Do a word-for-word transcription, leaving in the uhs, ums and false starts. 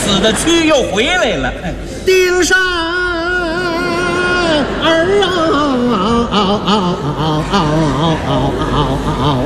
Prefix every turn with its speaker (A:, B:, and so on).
A: 死的蛆又回来了。
B: 丁山儿啊啊啊啊啊啊啊啊！